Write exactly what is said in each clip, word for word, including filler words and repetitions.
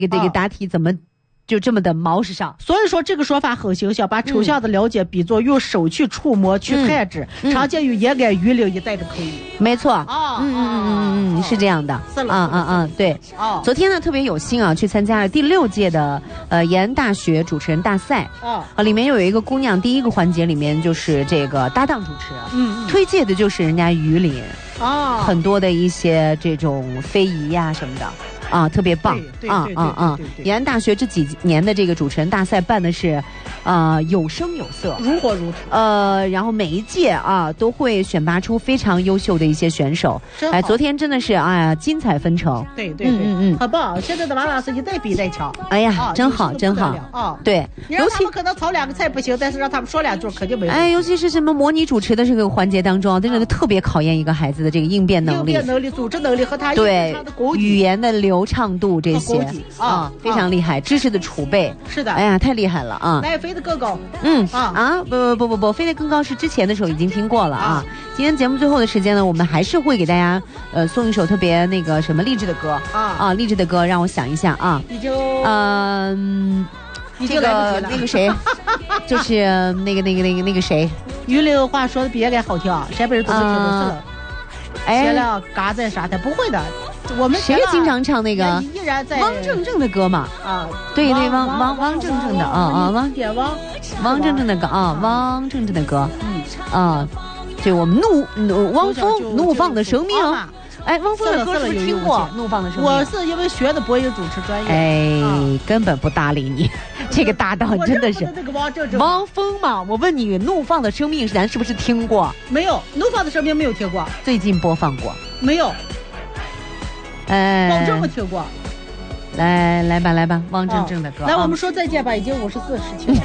给这个答题怎么就这么的毛时尚？ 所以说这个说法很形象，把抽象的了解比作用手去触摸、去探知， 嗯、 常见于沿岸榆林一带的口语。 没错， 啊， 嗯嗯嗯嗯嗯，是这样的， 是了， 啊啊啊，对。 啊， 昨天呢特别有幸啊，去参加了第六届的呃延安大学主持人大赛。 啊， 啊，里面有一个姑娘，第一个环节里面就是这个搭档主持， 嗯，嗯推荐的就是人家榆林啊， 很多的一些这种非遗呀、什么的。啊，特别棒啊啊啊！延安大学这几年的这个主持人大赛办的是，呃，有声有色， 如火如荼。 呃，然后每一届啊都会选拔出非常优秀的一些选手。哎，昨天真的是哎呀，精彩纷呈。 对对对，嗯嗯，很棒！现在的娃娃是一代比一代强。 哎呀，啊、真好真好啊！ 对， 你让他们可能炒两个菜不行，但是让他们说两句肯定没有。 哎，尤其是什么模拟主持的这个环节当中，真的特别考验一个孩子的这个应变能力、 应变能力、组织能力和他对语言的流畅度这些。啊，非常厉害，啊、知识的储备是的， 哎呀，太厉害了啊！ 来，飞得更高， 嗯啊啊，不不不不不，飞得更高是之前的时候已经听过了啊。啊今天节目最后的时间呢，我们还是会给大家呃送一首特别那个什么励志的歌啊啊，励志的歌，让我想一下啊， 你就嗯， 呃、 这个那个谁，就是那个那个那个那个谁， 榆林话说的比原来好听，陕北人都会听懂是了。 哎， 学了嘎在沙滩不会的。我们谁经常唱那个依然在汪正正的歌嘛？ 啊， 对对，汪汪汪正正的啊啊汪点汪汪正正的歌啊，汪正正的歌，嗯啊，对我们怒怒汪峰怒放的生命。哎，汪峰的歌是不是听过《怒放的生命》？ 我是因为学的播音主持专业， 哎，啊、根本不搭理你。这个搭档真的是汪峰嘛？我问你，《怒放的生命》咱是不是听过？ 没有，《怒放的生命》没有听过。 最近播放过？ 没有。 哎， 保证没听过。 来来吧，来吧，汪正正的歌。 哦、来，我们说再见吧，已经五十四十七了，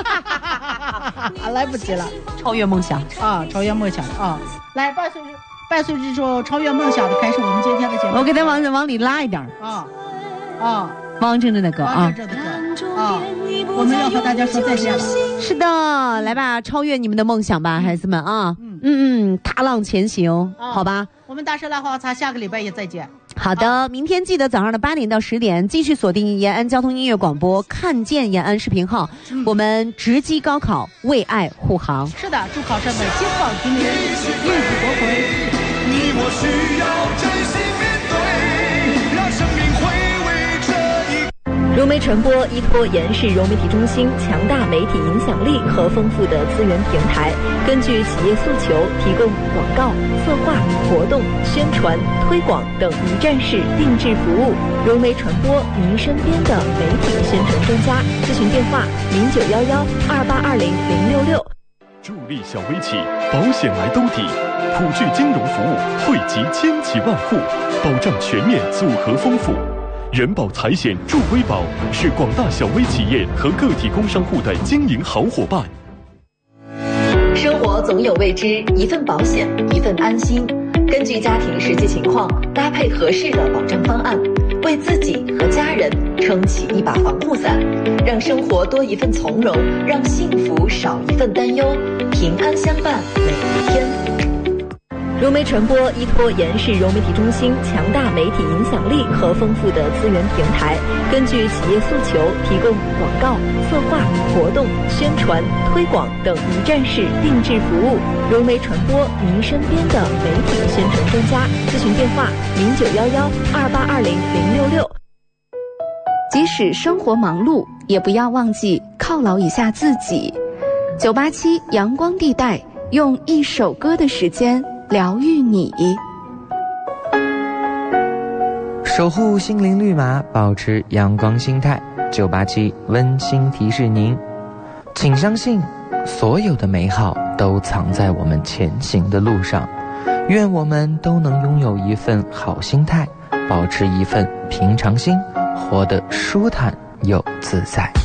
来不及了。 超越梦想啊，超越梦想啊！来，伴随着伴随着这首超越梦想的开始，我们今天的节目。 我给他往往里拉一点啊啊， 汪正正的歌啊， 汪正正的歌啊，我们要和大家说再见了。 是的，来吧，超越你们的梦想吧，孩子们啊！嗯嗯嗯，踏浪前行，啊、好吧。 我们大师拉花茶下个礼拜也再见。 好的，啊、明天记得早上的八点到十点继续锁定延安交通音乐广播，看见延安视频号，嗯、我们直击高考，为爱护航。 是的，祝考生们金榜题名，运举夺魁。你我需要真心面对，让生命回味这一。 融媒传播依托延世融媒体中心强大媒体影响力和丰富的资源平台，根据企业诉求提供广告、策划、活动、宣传、推广等一站式定制服务。融媒传播，您身边的媒体宣传专家。咨询电话：零九幺幺二八二零零六六。 助力小微企，保险来兜底，普聚金融服务惠及千企万户，保障全面、组合丰富。人保财险助微保是广大小微企业和个体工商户的经营好伙伴。 生活总有未知，一份保险，一份安心。根据家庭实际情况，搭配合适的保障方案，为自己和家人撑起一把防护伞，让生活多一份从容，让幸福少一份担忧，平安相伴每一天。融媒传播依托延世融媒体中心强大媒体影响力和丰富的资源平台，根据企业诉求提供广告、策划、活动、宣传、推广等一站式定制服务。融媒传播，您身边的媒体宣传专家。咨询电话：零九幺幺二八二零零六六。 即使生活忙碌，也不要忘记犒劳一下自己。九八七阳光地带，用一首歌的时间疗愈你， 守护心灵绿码，保持阳光心态。九八七温馨提示您，请相信，所有的美好都藏在我们前行的路上。愿我们都能拥有一份好心态，保持一份平常心，活得舒坦又自在。